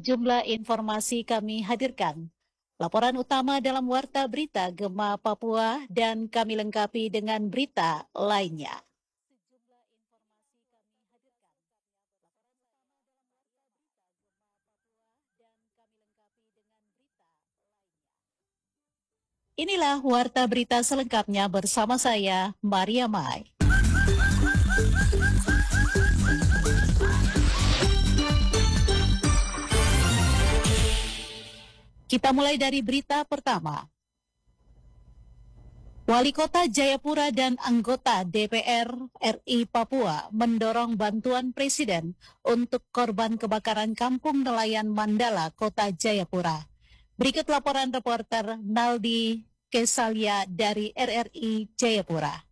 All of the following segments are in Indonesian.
sejumlah informasi kami hadirkan. Laporan utama dalam Warta Berita Gema Papua dan kami lengkapi dengan berita lainnya. Inilah Warta Berita selengkapnya bersama saya, Maria Mai. Kita mulai dari berita pertama. Wali Kota Jayapura dan anggota DPR RI Papua mendorong bantuan Presiden untuk korban kebakaran Kampung Nelayan Mandala, Kota Jayapura. Berikut laporan reporter Naldi Kesalia dari RRI Jayapura.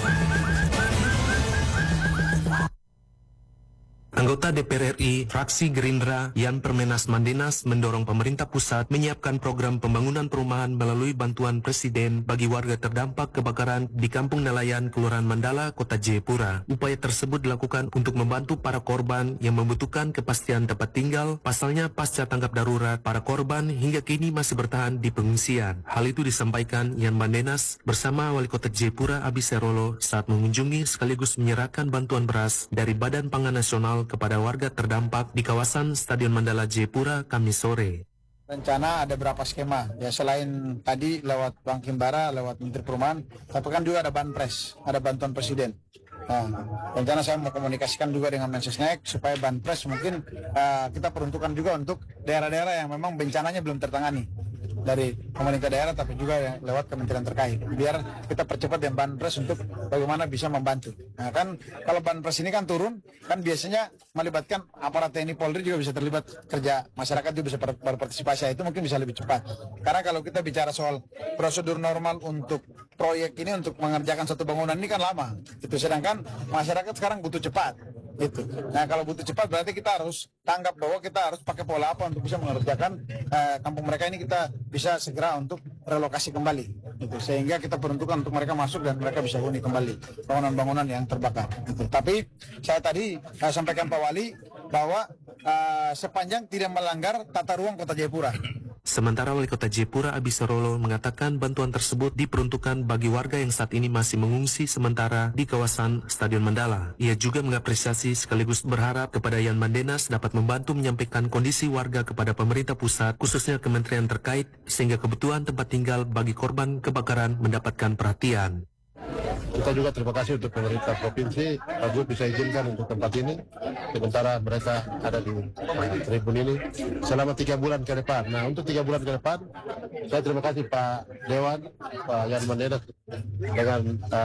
Anggota DPR RI, fraksi Gerindra, Yan Permenas Mandenas mendorong pemerintah pusat menyiapkan program pembangunan perumahan melalui bantuan Presiden bagi warga terdampak kebakaran di Kampung Nelayan, Kelurahan Mandala, Kota Jayapura. Upaya tersebut dilakukan untuk membantu para korban yang membutuhkan kepastian tempat tinggal. Pasalnya, pasca tanggap darurat, para korban hingga kini masih bertahan di pengungsian. Hal itu disampaikan Yan Mandenas bersama Wali Kota Jayapura Abi Serolo saat mengunjungi sekaligus menyerahkan bantuan beras dari Badan Pangan Nasional kepada warga terdampak di kawasan Stadion Mandala Jayapura Kamis sore. Rencana ada berapa skema, ya selain tadi lewat Bank Himbara, lewat Menteri Perumahan, tapi kan juga ada Banpres, ada bantuan Presiden. Nah, rencana saya mau komunikasikan juga dengan Mensesnek supaya Banpres mungkin kita peruntukkan juga untuk daerah-daerah yang memang bencananya belum tertangani dari pemerintah daerah, tapi juga yang lewat kementerian terkait, biar kita percepat yang Banpres untuk bagaimana bisa membantu. Nah kan kalau Banpres ini kan turun, kan biasanya melibatkan aparat TNI Polri juga bisa terlibat kerja, masyarakat juga bisa berpartisipasi, itu mungkin bisa lebih cepat. Karena kalau kita bicara soal prosedur normal untuk proyek ini, untuk mengerjakan satu bangunan ini kan lama, itu sedangkan masyarakat sekarang butuh cepat. Gitu. Nah kalau butuh cepat berarti kita harus tanggap bahwa kita harus pakai pola apa untuk bisa mengerjakan kampung mereka ini, kita bisa segera untuk relokasi kembali gitu. Sehingga kita peruntukkan untuk mereka masuk dan mereka bisa huni kembali bangunan-bangunan yang terbakar gitu. Tapi saya tadi sampaikan Pak Wali bahwa sepanjang tidak melanggar tata ruang Kota Jayapura. Sementara Wali Kota Jayapura Abi Serolo mengatakan bantuan tersebut diperuntukkan bagi warga yang saat ini masih mengungsi sementara di kawasan Stadion Mandala. Ia juga mengapresiasi sekaligus berharap kepada Yan Mandenas dapat membantu menyampaikan kondisi warga kepada pemerintah pusat, khususnya kementerian terkait, sehingga kebutuhan tempat tinggal bagi korban kebakaran mendapatkan perhatian. Kita juga terima kasih untuk pemerintah provinsi, Pak Gub bisa izinkan untuk tempat ini, sementara mereka ada di tribun ini selama 3 bulan ke depan. Nah untuk 3 bulan ke depan, saya terima kasih Pak Dewan, Pak Yan Mandenas dengan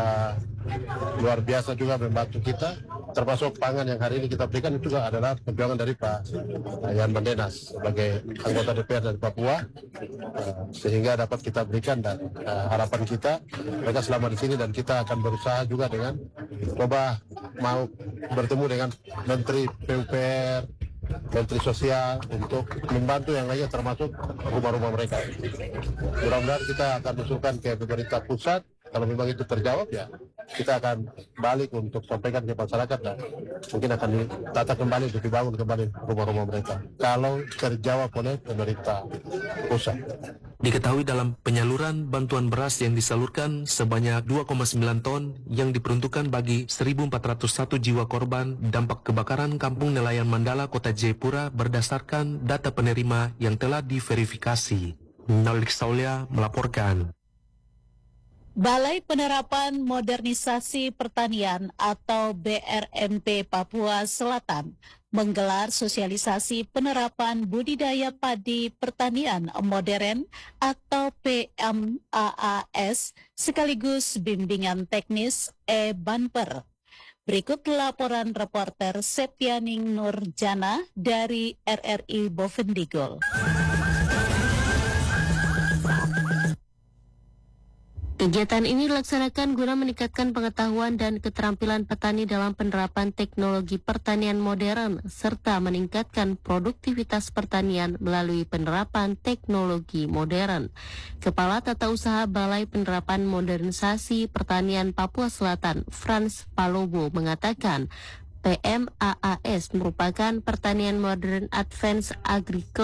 luar biasa juga membantu kita, termasuk pangan yang hari ini kita berikan itu juga adalah perjuangan dari Pak Yan Mandenas sebagai anggota DPR dari Papua, sehingga dapat kita berikan, dan harapan kita mereka selama di sini, dan kita akan berusaha juga dengan coba mau bertemu dengan Menteri PUPR, Menteri Sosial untuk membantu yang lainnya termasuk rumah-rumah mereka. Mudah-mudahan kita akan usulkan ke pemerintah pusat, kalau memang itu terjawab ya kita akan balik untuk sampaikan ke masyarakat, dan mungkin akan ditata kembali untuk dibangun kembali rumah-rumah mereka kalau terjawab oleh pemerintah pusat. Diketahui dalam penyaluran bantuan beras yang disalurkan sebanyak 2,9 ton yang diperuntukkan bagi 1.401 jiwa korban dampak kebakaran Kampung Nelayan Mandala, Kota Jayapura berdasarkan data penerima yang telah diverifikasi. Nalik Saulia melaporkan. Balai Penerapan Modernisasi Pertanian atau BRMP Papua Selatan menggelar sosialisasi penerapan budidaya padi pertanian modern atau PMAAS sekaligus bimbingan teknis Banper. Berikut laporan reporter Septianing Nurjana dari RRI Bovendigul. Kegiatan ini dilaksanakan guna meningkatkan pengetahuan dan keterampilan petani dalam penerapan teknologi pertanian modern serta meningkatkan produktivitas pertanian melalui penerapan teknologi modern. Kepala Tata Usaha Balai Penerapan Modernisasi Pertanian Papua Selatan, Frans Palobo, mengatakan PMAAS merupakan pertanian modern advance agriculture